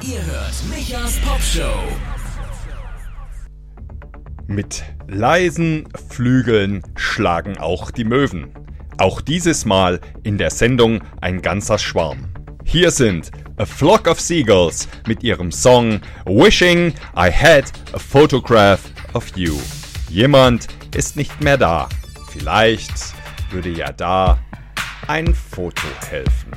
Ihr hört Michas Popshow. Mit leisen Flügeln schlagen auch die Möwen. Auch dieses Mal in der Sendung ein ganzer Schwarm. Hier sind A Flock of Seagulls mit ihrem Song Wishing I Had a Photograph of You. Jemand ist nicht mehr da. Vielleicht würde ja da ein Foto helfen.